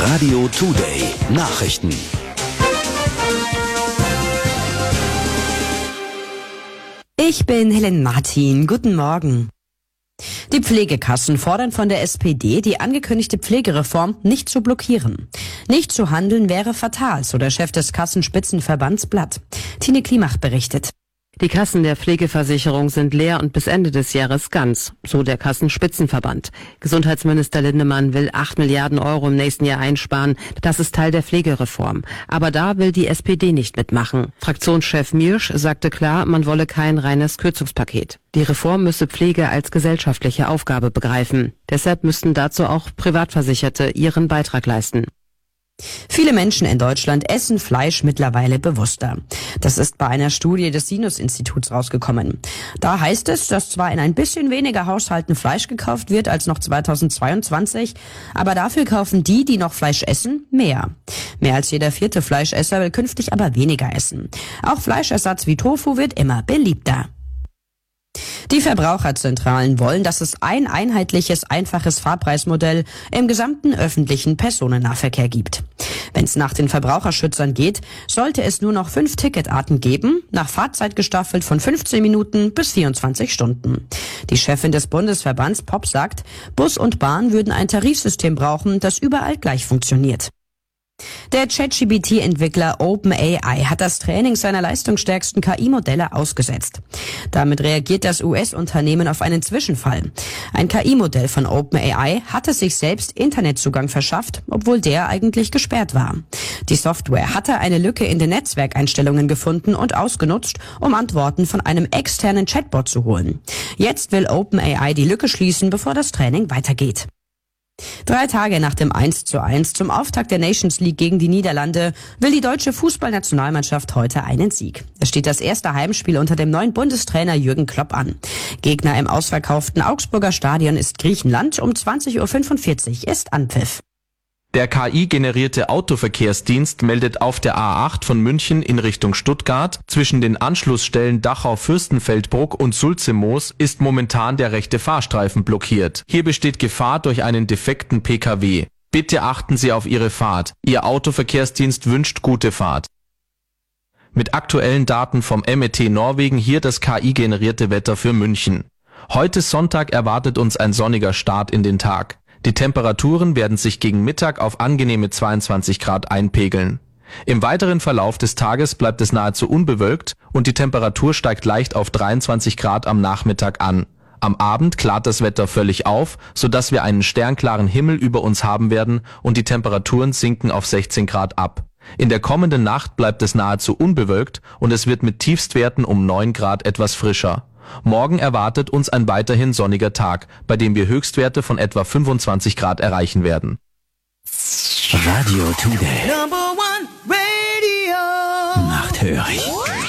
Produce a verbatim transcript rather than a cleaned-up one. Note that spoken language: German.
Radio Today Nachrichten. Ich bin Helen Martin. Guten Morgen. Die Pflegekassen fordern von der S P D, die angekündigte Pflegereform nicht zu blockieren. Nicht zu handeln wäre fatal, so der Chef des Kassenspitzenverbands Blatt. Tine Klimach berichtet. Die Kassen der Pflegeversicherung sind leer und bis Ende des Jahres ganz, so der Kassenspitzenverband. Gesundheitsminister Lindemann will acht Milliarden Euro im nächsten Jahr einsparen. Das ist Teil der Pflegereform. Aber da will die S P D nicht mitmachen. Fraktionschef Miersch sagte klar, man wolle kein reines Kürzungspaket. Die Reform müsse Pflege als gesellschaftliche Aufgabe begreifen. Deshalb müssten dazu auch Privatversicherte ihren Beitrag leisten. Viele Menschen in Deutschland essen Fleisch mittlerweile bewusster. Das ist bei einer Studie des Sinus-Instituts rausgekommen. Da heißt es, dass zwar in ein bisschen weniger Haushalten Fleisch gekauft wird als noch zweitausendzweiundzwanzig, aber dafür kaufen die, die noch Fleisch essen, mehr. Mehr als jeder vierte Fleischesser will künftig aber weniger essen. Auch Fleischersatz wie Tofu wird immer beliebter. Die Verbraucherzentralen wollen, dass es ein einheitliches, einfaches Fahrpreismodell im gesamten öffentlichen Personennahverkehr gibt. Wenn es nach den Verbraucherschützern geht, sollte es nur noch fünf Ticketarten geben, nach Fahrzeit gestaffelt von fünfzehn Minuten bis vierundzwanzig Stunden. Die Chefin des Bundesverbands P O P sagt, Bus und Bahn würden ein Tarifsystem brauchen, das überall gleich funktioniert. Der ChatGPT-Entwickler OpenAI hat das Training seiner leistungsstärksten K I-Modelle ausgesetzt. Damit reagiert das U S-Unternehmen auf einen Zwischenfall. Ein K I-Modell von OpenAI hatte sich selbst Internetzugang verschafft, obwohl der eigentlich gesperrt war. Die Software hatte eine Lücke in den Netzwerkeinstellungen gefunden und ausgenutzt, um Antworten von einem externen Chatbot zu holen. Jetzt will OpenAI die Lücke schließen, bevor das Training weitergeht. Drei Tage nach dem eins zu eins zum Auftakt der Nations League gegen die Niederlande will die deutsche Fußballnationalmannschaft heute einen Sieg. Es steht das erste Heimspiel unter dem neuen Bundestrainer Jürgen Klopp an. Gegner im ausverkauften Augsburger Stadion ist Griechenland. Um zwanzig Uhr fünfundvierzig ist Anpfiff. Der K I-generierte Autoverkehrsdienst meldet auf der A acht von München in Richtung Stuttgart zwischen den Anschlussstellen Dachau-Fürstenfeldbruck und Sulzemoos ist momentan der rechte Fahrstreifen blockiert. Hier besteht Gefahr durch einen defekten P K W. Bitte achten Sie auf Ihre Fahrt. Ihr Autoverkehrsdienst wünscht gute Fahrt. Mit aktuellen Daten vom M E T Norwegen hier das K I-generierte Wetter für München. Heute Sonntag erwartet uns ein sonniger Start in den Tag. Die Temperaturen werden sich gegen Mittag auf angenehme zweiundzwanzig Grad einpegeln. Im weiteren Verlauf des Tages bleibt es nahezu unbewölkt und die Temperatur steigt leicht auf dreiundzwanzig Grad am Nachmittag an. Am Abend klart das Wetter völlig auf, sodass wir einen sternklaren Himmel über uns haben werden und die Temperaturen sinken auf sechzehn Grad ab. In der kommenden Nacht bleibt es nahezu unbewölkt und es wird mit Tiefstwerten um neun Grad etwas frischer. Morgen erwartet uns ein weiterhin sonniger Tag, bei dem wir Höchstwerte von etwa fünfundzwanzig Grad erreichen werden. Radio Today. Number one Radio. Nachthörig.